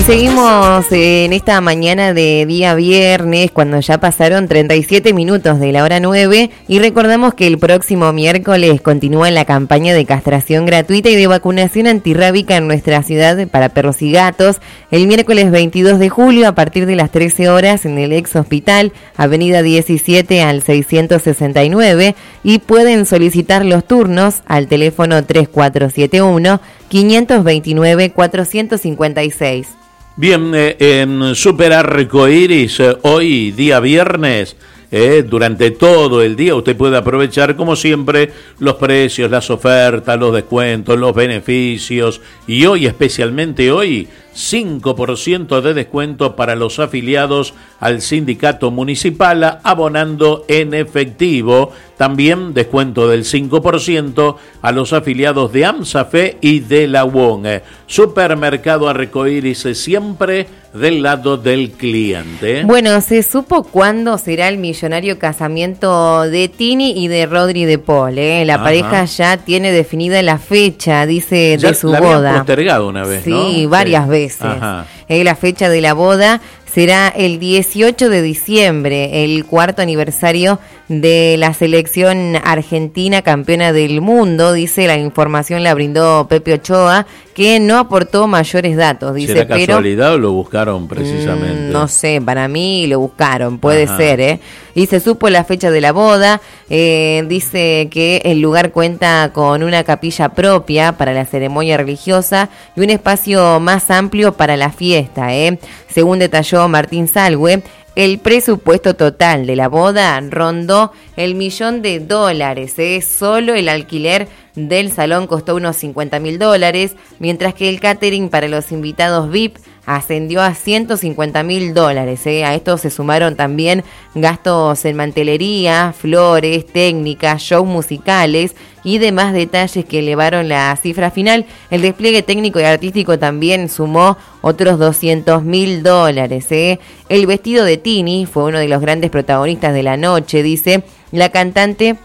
seguimos en esta mañana de día viernes, cuando ya pasaron 37 minutos de la hora 9, y recordamos que el próximo miércoles continúa la campaña de castración gratuita y de vacunación antirrábica en nuestra ciudad para perros y gatos. El miércoles 22 de julio, a partir de las 13 horas, en el ex hospital, avenida 17 al 669, y pueden solicitar los turnos al teléfono 3471-529-456. Bien, en Super Arcoiris, hoy día viernes, durante todo el día usted puede aprovechar como siempre los precios, las ofertas, los descuentos, los beneficios, y hoy, especialmente hoy, 5% de descuento para los afiliados al sindicato municipal abonando en efectivo. También descuento del 5% a los afiliados de AMSAFE y de la UON. Supermercado Arcoiris, siempre del lado del cliente. Bueno, ¿se supo cuándo será el millonario casamiento de Tini y de Rodri de Paul? La pareja ya tiene definida la fecha, dice, ya de su la boda. habían postergado una vez, ¿no? Sí, varias veces. La fecha de la boda será el 18 de diciembre, el cuarto aniversario de la selección argentina campeona del mundo, dice. La información la brindó Pepe Ochoa, que no aportó mayores datos, dice. ¿Será casualidad o lo buscaron precisamente? No sé, para mí lo buscaron, puede ser, Y se supo la fecha de la boda. Dice que el lugar cuenta con una capilla propia para la ceremonia religiosa y un espacio más amplio para la fiesta, Según detalló Martín Salgue, el presupuesto total de la boda rondó el $1.000.000, Solo el alquiler del salón costó unos $50.000, mientras que el catering para los invitados VIP ascendió a $150.000, A esto se sumaron también gastos en mantelería, flores, técnicas, shows musicales y demás detalles que elevaron la cifra final. El despliegue técnico y artístico también sumó otros $200.000, El vestido de Tini fue uno de los grandes protagonistas de la noche, dice. La cantante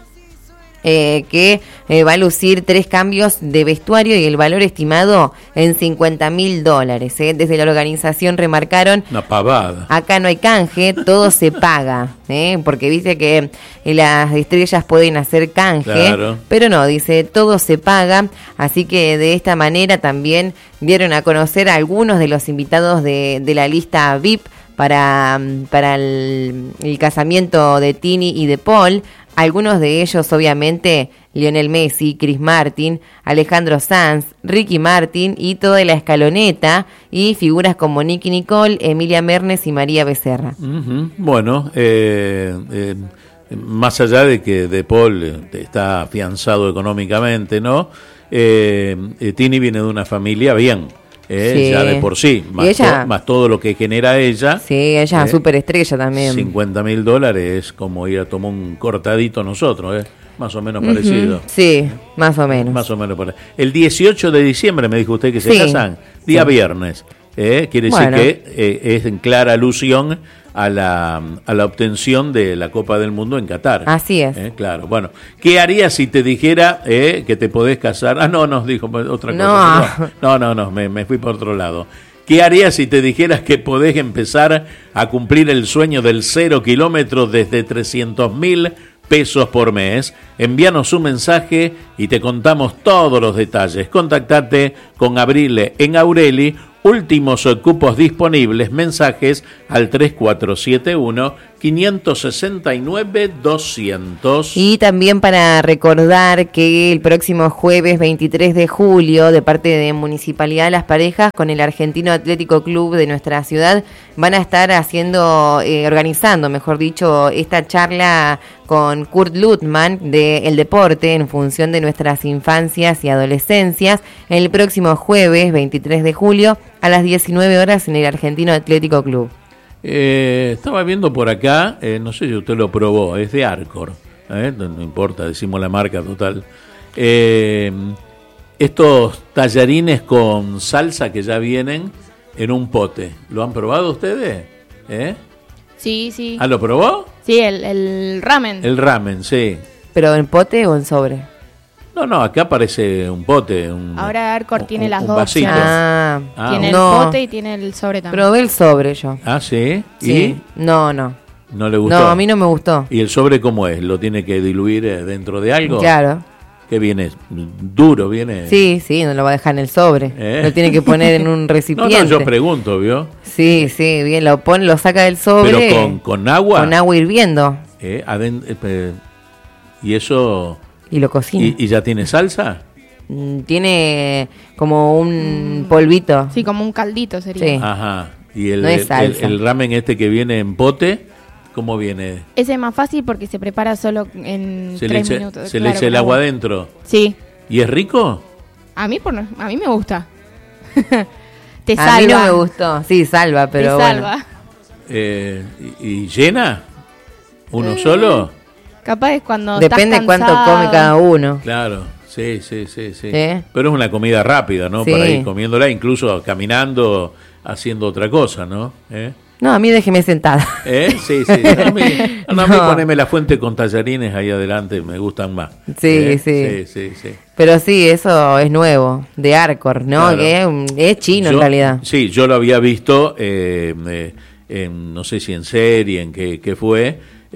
que va a lucir 3 cambios de vestuario y el valor estimado en $50.000. Desde la organización remarcaron: una pavada. Acá no hay canje, todo se paga, porque dice que las estrellas pueden hacer canje, claro, pero no, dice, todo se paga. Así que de esta manera también dieron a conocer a algunos de los invitados de la lista VIP para el casamiento de Tini y de Paul. Algunos de ellos, obviamente, Lionel Messi, Chris Martin, Alejandro Sanz, Ricky Martin y toda la escaloneta, y figuras como Nicky Nicole, Emilia Mernes y María Becerra. Bueno, más allá de que De Paul está afianzado económicamente, ¿no? Tini viene de una familia bien. Sí. Ya de por sí, más todo lo que genera ella. Sí, ella es superestrella también. $50.000 es como ir a tomar un cortadito nosotros, más o menos parecido. Sí, más o menos. Más o menos por ahí. El 18 de diciembre me dijo usted que se casan, día viernes. Quiere decir que es en clara alusión a la obtención de la Copa del Mundo en Qatar. Así es. Claro, bueno. ¿Qué harías si te dijera que te podés casar? No, nos dijo otra cosa. No, me fui por otro lado. ¿Qué harías si te dijeras que podés empezar a cumplir el sueño del 0 kilómetros desde 300.000 pesos por mes? Envíanos un mensaje y te contamos todos los detalles. Contactate con Abril en Aureli. Últimos cupos disponibles. Mensajes al 3471-569-200. Y también para recordar que el próximo jueves 23 de julio, de parte de Municipalidad Las Parejas, con el Argentino Atlético Club de nuestra ciudad, van a estar organizando, mejor dicho, esta charla con Kurt Lutman de El Deporte en función de nuestras infancias y adolescencias, el próximo jueves 23 de julio a las 19 horas en el Argentino Atlético Club. Estaba viendo por acá, no sé si usted lo probó, es de Arcor, no importa, decimos la marca total. Estos tallarines con salsa que ya vienen en un pote, ¿lo han probado ustedes? Sí. ¿Ah, lo probó? Sí, el ramen. El ramen, sí. ¿Pero en pote o en sobre? No, acá parece un pote. Ahora Arcor tiene las dos vasito. opciones. Tiene el pote y tiene el sobre también. Probé el sobre yo. Ah, ¿sí? Sí. ¿Y? No le gustó. No, a mí no me gustó. ¿Y el sobre cómo es? ¿Lo tiene que diluir dentro de algo? Claro. ¿Qué viene? ¿Duro viene? Sí, no lo va a dejar en el sobre. Lo tiene que poner en un recipiente. No, yo pregunto, ¿vio? Sí, bien, lo saca del sobre. ¿Pero con agua? Con agua hirviendo. ¿Y eso? Y lo cocina. ¿Y ya tiene salsa? Tiene como un polvito. Sí, como un caldito sería. Sí. Ajá. ¿Y No es salsa. el ramen que viene en pote, cómo viene? Ese es más fácil porque se prepara solo en 3 minutos. ¿Se le echa el agua adentro? Sí. ¿Y es rico? A mí me gusta. Te salva. A mí no me gustó. Sí, salva, pero te salva. ¿Y llena? ¿Uno solo? Capaz es cuando depende estás cuánto cansado. come cada uno. Claro, sí. Pero es una comida rápida, ¿no? Sí. Para ir comiéndola, incluso caminando, haciendo otra cosa, ¿no? No, a mí déjeme sentada. Sí. A mí poneme la fuente con tallarines ahí adelante, me gustan más. Sí. Pero sí, eso es nuevo, de Arcor, ¿no? Claro. Que es chino en realidad. Sí, yo lo había visto, no sé si en serie, en qué fue,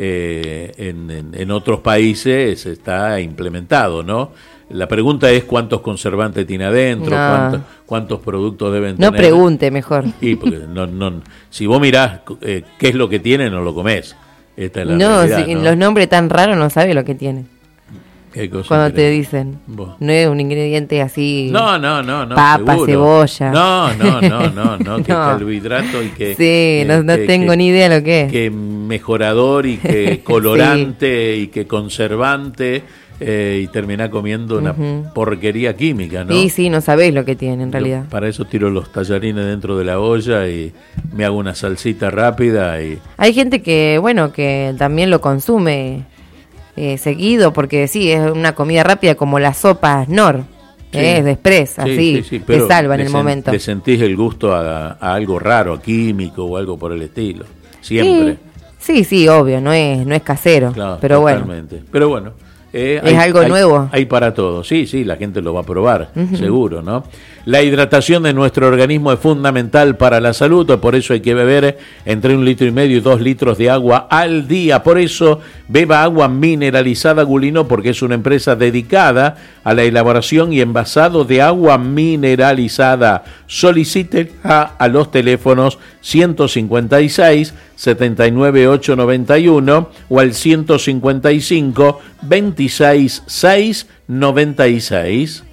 en otros países está implementado, ¿no? La pregunta es cuántos conservantes tiene adentro, cuántos productos deben tener. No pregunte mejor. Y porque si vos mirás qué es lo que tiene, no lo comés. Esta es la realidad, si ¿no? los nombres tan raros no sabes lo que tiene. ¿Qué cosa Cuando te increíble? dicen. Vos. No es un ingrediente así. No. Papa, seguro. cebolla. No, que carbohidrato y que. Sí, no tengo ni idea lo que es. Que mejorador y que colorante y que conservante. Y terminá comiendo una porquería química, ¿no? Sí, no sabés lo que tiene en realidad. Yo para eso tiro los tallarines dentro de la olla y me hago una salsita rápida y... Hay gente que también lo consume seguido, porque sí, es una comida rápida como las sopas Nor, es de express, así, te salva en el momento. Le sentís el gusto a algo raro, a químico o algo por el estilo, siempre. Sí, obvio, no es casero, Claro, pero totalmente. Pero bueno. Es algo nuevo. Hay para todo, sí, la gente lo va a probar, seguro, ¿no? La hidratación de nuestro organismo es fundamental para la salud, por eso hay que beber entre 1,5 litros y 2 litros de agua al día. Por eso beba agua mineralizada Gulino, porque es una empresa dedicada a la elaboración y envasado de agua mineralizada. Solicítela a los teléfonos 156 79 891 o al 155 26 6 96.